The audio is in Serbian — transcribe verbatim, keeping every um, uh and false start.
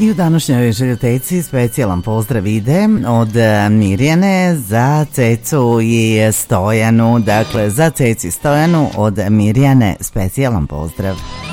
I u današnjoj željoteci specijalan pozdrav ide od Mirjane za Cecu i Stojanu. Dakle, za Ceci Stojanu od Mirjane specijalan pozdrav.